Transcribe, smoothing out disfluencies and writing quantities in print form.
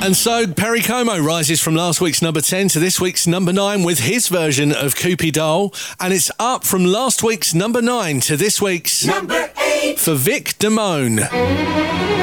And so Perry Como rises from last week's number 10 to this week's number 9 with his version of Koopy Doll. And it's up from last week's number 9 to this week's number 8 for Vic Damone.